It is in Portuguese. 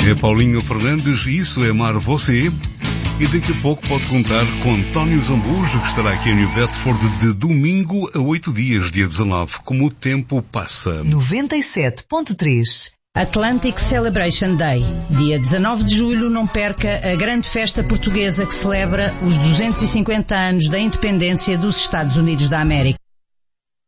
É Paulinho Fernandes e Isso é Amar Você. E daqui a pouco pode contar com António Zambujo, que estará aqui em New Bedford de domingo a 8 dias, dia 19. Como o tempo passa. 97.3 Atlantic Celebration Day. Dia 19 de julho, não perca a grande festa portuguesa que celebra os 250 anos da independência dos Estados Unidos da América.